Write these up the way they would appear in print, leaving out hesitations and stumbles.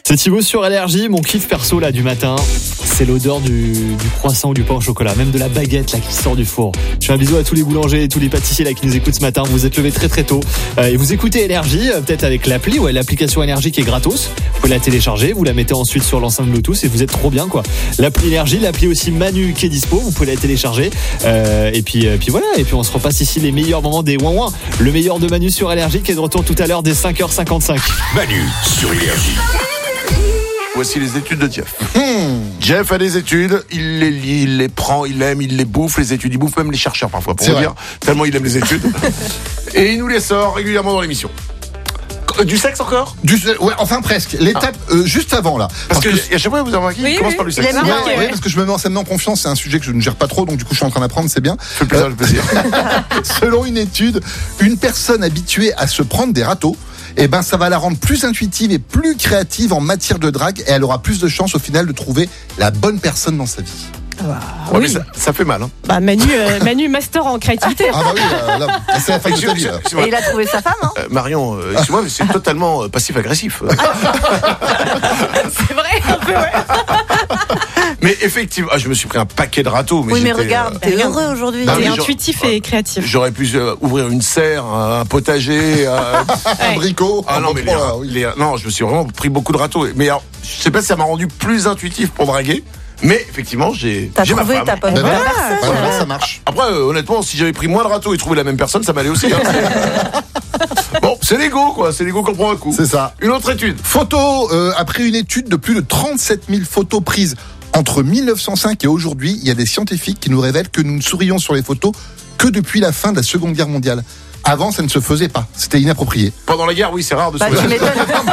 C'est Thibaut sur Énergie. Mon kiff perso là du matin, c'est l'odeur du croissant ou du pain au chocolat, même de la baguette là qui sort du four. Je fais un bisou à tous les boulangers et tous les pâtissiers là qui nous écoutent ce matin. Vous êtes levés très très tôt et vous écoutez Énergie, peut-être avec l'appli, l'application Énergie qui est gratos. Vous pouvez la télécharger, vous la mettez ensuite sur l'enceinte Bluetooth et vous êtes trop bien quoi. L'appli Énergie, l'appli aussi Manu qui est dispo, vous pouvez la télécharger. Et puis voilà, et puis on se repasse ici les meilleurs moments des ouin-ouin. Le meilleur de Manu sur Énergie qui est de retour tout à l'heure dès 5h55. Manu sur Énergie. Voici les études de Jeff. Jeff a des études, il les lit, il les prend, il aime, il les bouffe, les études, il bouffe même les chercheurs parfois, pour vous dire, tellement il aime les études. Et il nous les sort régulièrement dans l'émission. Du sexe encore ? Ouais, enfin presque. L'étape juste avant là. Parce que à chaque fois vous avez remarqué, il commence par du sexe. Oui, parce que je me mets en confiance, c'est un sujet que je ne gère pas trop, donc du coup je suis en train d'apprendre, c'est bien. Fait plaisir. Selon une étude, une personne habituée à se prendre des râteaux, ça va la rendre plus intuitive et plus créative en matière de drague, et elle aura plus de chances au final de trouver la bonne personne dans sa vie. Ouais, oui. Mais ça fait mal. Hein. Manu master en créativité. Ah bah oui, là, c'est la fin de ta vie. Et il a trouvé sa femme. Hein. Marion, excuse-moi, mais c'est totalement passif-agressif. C'est vrai, un peu, ouais. Mais effectivement, je me suis pris un paquet de râteaux. Mais oui, mais regarde, t'es heureux aujourd'hui. T'es intuitif et créatif. J'aurais pu ouvrir une serre, un potager, un bricot. Ah non, mais non, je me suis vraiment pris beaucoup de râteaux. Mais alors, je sais pas si ça m'a rendu plus intuitif pour draguer. Mais effectivement, j'ai ma femme. T'as pas trouvé ta personne. Voilà, ça marche. Après, honnêtement, si j'avais pris moins de râteaux et trouvé la même personne, ça m'allait aussi. Hein. Bon, c'est l'ego, quoi. C'est l'ego qu'on prend un coup. C'est ça. Une autre étude. Après une étude de plus de 37 000 photos prises entre 1905 et aujourd'hui, il y a des scientifiques qui nous révèlent que nous ne sourions sur les photos que depuis la fin de la Seconde Guerre mondiale. Avant, ça ne se faisait pas. C'était inapproprié. Pendant la guerre, oui, c'est rare de sourire. Tu m'étonnes.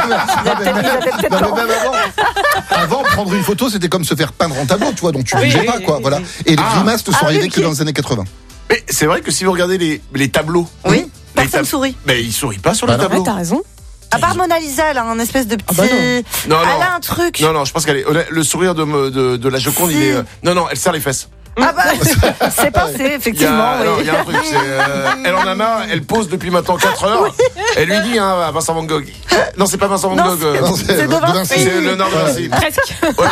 Avant, prendre une photo, c'était comme se faire peindre en tableau, tu vois, donc tu ne bougeais pas, quoi, voilà. Et les grimaces ne sont arrivées que dans les années 80. Mais c'est vrai que si vous regardez les tableaux. Oui, personne sourit. Mais ils sourient pas sur les tableaux. Ouais, t'as raison. À part Mona Lisa, elle a un espèce de petit. Non. Elle a un truc. Non, je pense qu'elle est. Le sourire de la Joconde, il est. Non, elle serre les fesses. Ah bah, c'est passé, effectivement. Il y a un truc. Elle en a marre, elle pose depuis maintenant 4 heures. Oui. Elle lui dit, à Vincent Van Gogh. Non, c'est pas Vincent Van Gogh. C'est de Vinci. C'est Léonard de Vinci. Presque.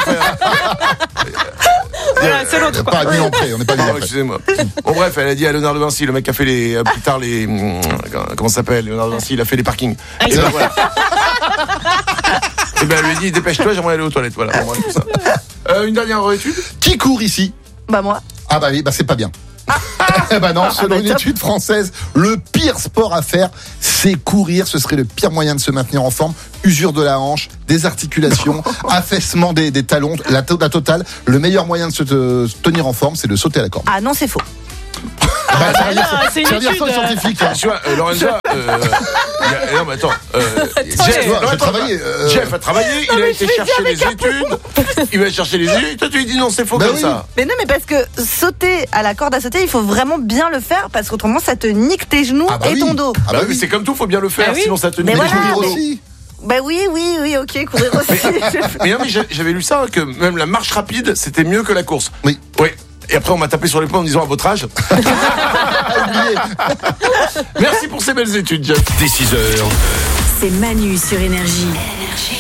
Voilà, c'est l'autre. Pas 1000 ans près, on n'est pas 1000 ans près. Excusez-moi. Bon, bref, elle a dit à Léonard de Vinci, le mec qui a fait plus tard les. Comment ça s'appelle Léonard de Vinci, il a fait les parkings. Et ben voilà. Et ben elle lui a dit, dépêche-toi, j'aimerais aller aux toilettes. Voilà, bref, tout ça. Une dernière étude. Qui court ici ? Bah moi. Ah bah oui, c'est pas bien. Non, selon une étude française, le pire sport à faire, c'est courir. Ce serait le pire moyen de se maintenir en forme. Usure de la hanche, des articulations, affaissement des talons, la totale. Le meilleur moyen de se tenir en forme, c'est de sauter à la corde. Ah non, c'est faux. C'est une étude. Ça scientifique. Tu vois, Lorenza. Non, mais attends. Jeff a travaillé, il a été chercher les études. Il va chercher les études. Toi, tu lui dis non, c'est faux comme ça. Mais non, mais parce que sauter à la corde à sauter, il faut vraiment bien le faire parce qu'autrement, ça te nique tes genoux et ton dos. Ah bah oui, mais c'est comme tout, faut bien le faire, sinon ça te nique les genoux aussi. Bah oui, ok, courir aussi. Mais non, mais j'avais lu ça, que même la marche rapide, c'était mieux que la course. Oui. Et après, on m'a tapé sur les poings en me disant à votre âge. Merci pour ces belles études, Jeff. Dès 6h. C'est Manu sur Énergie.